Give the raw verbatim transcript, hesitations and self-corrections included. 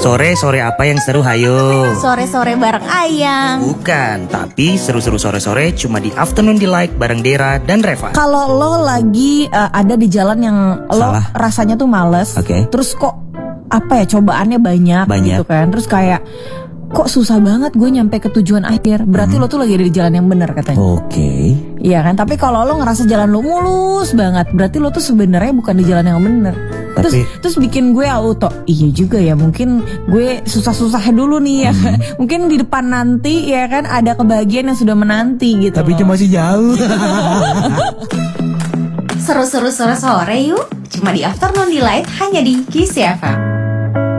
Sore-sore apa yang seru hayo? Sore-sore bareng Ayang. Bukan, tapi seru-seru sore-sore cuma di Afternoon Delight bareng Dera dan Reva. Kalau lo lagi uh, ada di jalan yang lo Salah. rasanya tuh males, Oke. terus kok apa ya cobaannya banyak, Banyak. gitu kan, terus kayak kok susah banget gue nyampe ke tujuan akhir, berarti Hmm. lo tuh lagi ada di jalan yang benar katanya. Oke. Iya kan, tapi kalau lo ngerasa jalan lo mulus banget, berarti lo tuh sebenarnya bukan di jalan yang benar. Terus Tapi- terus bikin gue auto, iya juga ya, mungkin gue susah-susah dulu nih ya kan. Mungkin di depan nanti ya kan ada kebahagiaan yang sudah menanti gitu. Tapi loh. itu masih jauh. Seru-seru sore-sore yuk. Cuma di Afternoon Delight hanya di Kiss F M.